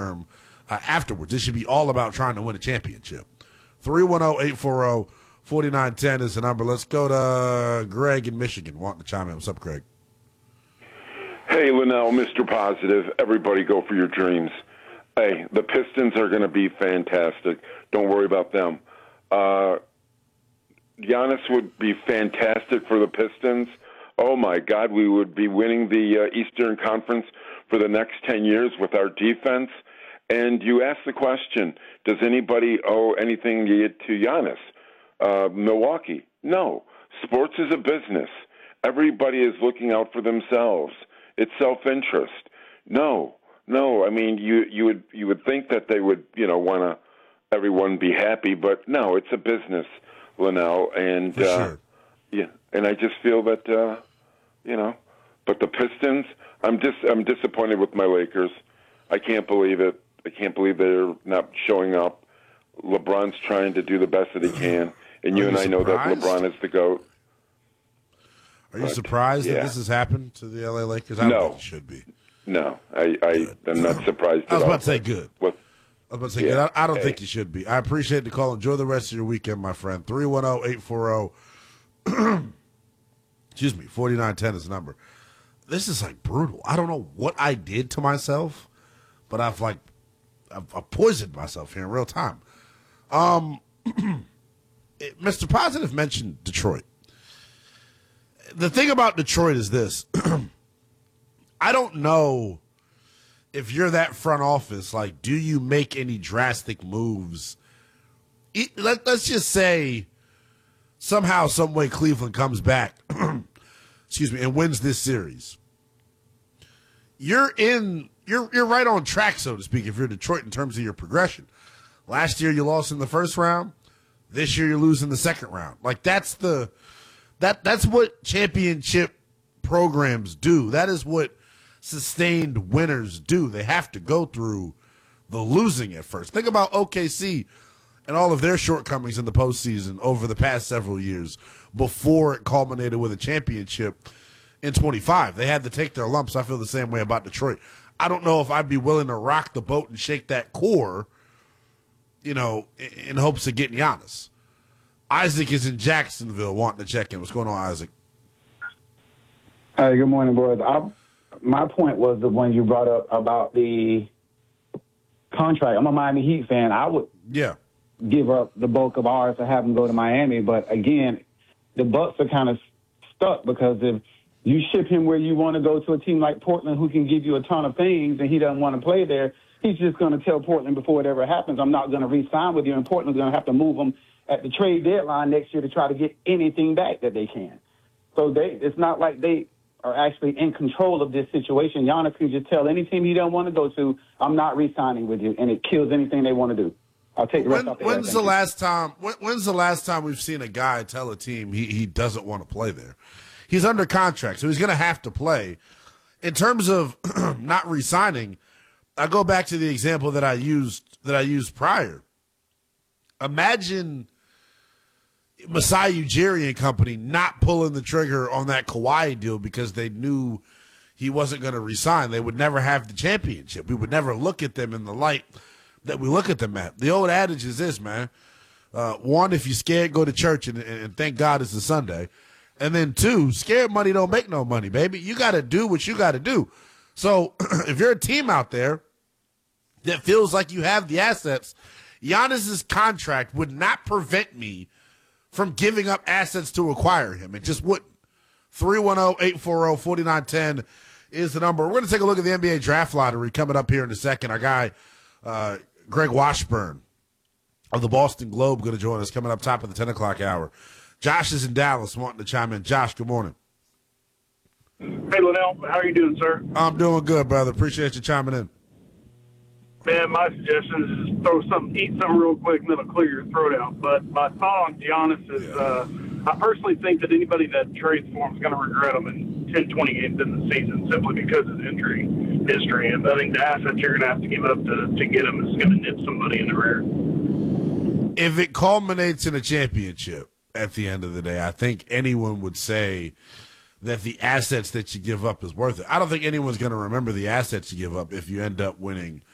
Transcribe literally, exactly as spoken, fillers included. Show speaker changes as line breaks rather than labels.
term uh, afterwards. This should be all about trying to win a championship. three one zero, eight four zero, four nine one zero is the number. Let's go to Greg in Michigan wanting to chime in. What's up, Greg?
Hey, Linnell, Mister Positive. Everybody go for your dreams. Hey, the Pistons are going to be fantastic. Don't worry about them. Uh, Giannis would be fantastic for the Pistons. Oh, my God, we would be winning the uh, Eastern Conference for the next ten years with our defense. And you ask the question, does anybody owe anything to Giannis? Uh, Milwaukee? No. Sports is a business. Everybody is looking out for themselves. It's self-interest. No, no. I mean, you you would you would think that they would, you know, want to everyone be happy, but no, it's a business, Linnell, and
for
uh,
sure.
yeah, and I just feel that uh, you know, but the Pistons, I'm just I'm disappointed with my Lakers. I can't believe it. I can't believe they're not showing up. LeBron's trying to do the best that he can, and you,
you
and I know that
surprised?
LeBron is the GOAT.
Are you
But,
surprised
yeah.
that this has happened to the L A Lakers? I don't
No.
think it should be.
No, I, I am not surprised at
I was
all.
about to say good.
With,
I was about to say
Yeah.
good. I, I don't
Hey.
think you should be. I appreciate the call. Enjoy the rest of your weekend, my friend. three one zero, eight four zero Excuse me, four nine one zero is the number. This is like brutal. I don't know what I did to myself, but I've like I've, I've poisoned myself here in real time. Um, it, Mister Positive mentioned Detroit. The thing about Detroit is this. I don't know if you're that front office, like, do you make any drastic moves? It, let, let's just say somehow, some way Cleveland comes back, excuse me, and wins this series. You're in, you're you're right on track, so to speak, if you're Detroit in terms of your progression. Last year you lost in the first round. This year you're losing the second round. Like that's the that that's what championship programs do. That is what sustained winners do. They have to go through the losing at first. Think about O K C and all of their shortcomings in the postseason over the past several years before it culminated with a championship in twenty-five. They had to take their lumps. I feel the same way about Detroit. I don't know if I'd be willing to rock the boat and shake that core, you know, in, in hopes of getting Giannis. Isaac is in Jacksonville wanting to check in. What's going on, Isaac?
Hey, good morning, boys. I, my point was the one you brought up about the contract. I'm a Miami Heat fan. I would
Yeah.
give up the bulk of ours to have him go to Miami. But again, the Bucks are kind of stuck because if you ship him where you want to go to a team like Portland who can give you a ton of things and he doesn't want to play there, he's just going to tell Portland before it ever happens, I'm not going to re-sign with you, and Portland's going to have to move him at the trade deadline next year to try to get anything back that they can. So they, it's not like they are actually in control of this situation. Giannis can just tell any team he doesn't want to go to, I'm not re-signing with you, and it kills anything they want to do. I'll take the rest
When,
off the
when's
air.
the
Thank you.
last time? When, when's the last time we've seen a guy tell a team he, he doesn't want to play there? He's under contract, so he's going to have to play. In terms of not re-signing, I go back to the example that I used that I used prior. Imagine Masai Ujiri and company not pulling the trigger on that Kawhi deal because they knew he wasn't going to resign. They would never have the championship. We would never look at them in the light that we look at them at. The old adage is this, man. Uh, one, if you're scared, go to church and, and thank God it's a Sunday. And then two, scared money don't make no money, baby. You got to do what you got to do. So if you're a team out there that feels like you have the assets, Giannis's contract would not prevent me from giving up assets to acquire him. It just wouldn't. three one zero, eight four zero, four nine one zero is the number. We're going to take a look at the N B A draft lottery coming up here in a second. Our guy, uh, Greg Washburn of the Boston Globe, going to join us coming up top of the ten o'clock hour. Josh is in Dallas wanting to chime in. Josh, good morning.
Hey, Linnell, how are you doing, sir?
I'm doing good, brother. Appreciate you chiming in.
Man, my suggestion is just throw something, eat something real quick, and that'll clear your throat out. But my thought on Giannis is
Yeah.
uh, I personally think that anybody that trades for him is going to regret him in ten, twenty games in the season simply because of injury history. And I think the assets you're going to have to give up to, to get him is going to nip somebody in the rear.
If it culminates in a championship at the end of the day, I think anyone would say that the assets that you give up is worth it. I don't think anyone's going to remember the assets you give up if you end up winning